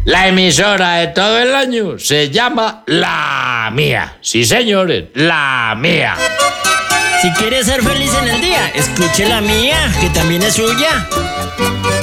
La emisora de todo el año se llama La Mía. Sí, señores, La Mía. Si quieres ser feliz en el día, escuche La Mía, que también es suya.